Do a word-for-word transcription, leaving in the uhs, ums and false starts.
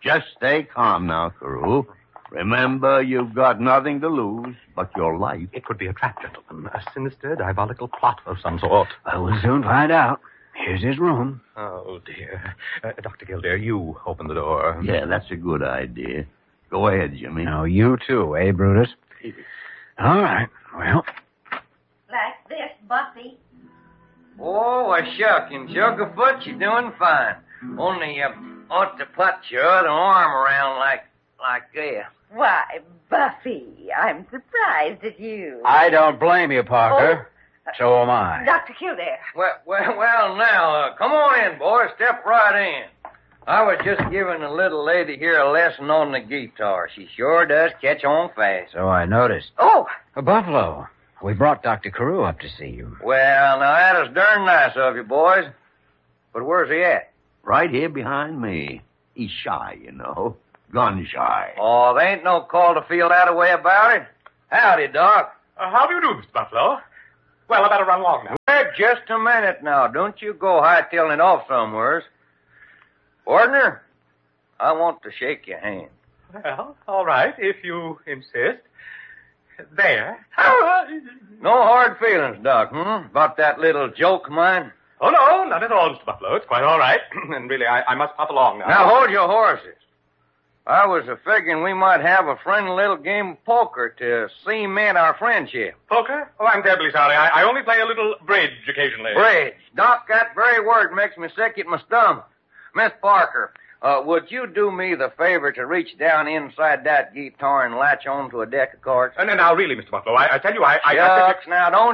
Just stay calm now, Carew. Remember, you've got nothing to lose but your life. It could be a trap, gentlemen. A sinister, diabolical plot of some sort. Well, we'll soon find out. Here's his room. Oh, dear. Uh, Doctor Kildare, you open the door. Yeah, that's a good idea. Go ahead, Jimmy. Now, you too, eh, Brutus? All right. Well. Like this, Buffy. Oh, a shucking, Sugarfoot, you're doing fine. Only you ought to put your other arm around like, like this. Why, Buffy, I'm surprised at you. I don't blame you, Parker. Oh. So am I. Doctor Kildare. Well, well, well now, uh, come on in, boy. Step right in. I was just giving the little lady here a lesson on the guitar. She sure does catch on fast. So I noticed. Oh! Uh, Buffalo, we brought Doctor Carew up to see you. Well, now, that is darn nice of you, boys. But where's he at? Right here behind me. He's shy, you know. Gun shy. Oh, there ain't no call to feel that way about it. Howdy, Doc. Uh, how do you do, Mister Buffalo? Well, I better run along now. Wait just a minute now. Don't you go hightailing it off somewheres. Ordner, I want to shake your hand. Well, all right, if you insist. There. No hard feelings, Doc, hmm? About that little joke of mine? Oh, no, not at all, Mister Buffalo. It's quite all right. And really, I, I must hop along now. Now, hold your horses. I was a figuring we might have a friendly little game of poker to cement our friendship. Poker? Oh, I'm terribly sorry. I, I only play a little bridge occasionally. Bridge? Doc, that very word makes me sick at my stomach. Miss Parker, uh, would you do me the favor to reach down inside that guitar and latch on to a deck of cards? Uh, no, now, really, Mister Buffalo, I, I tell you, I... I, Shucks, I now, don't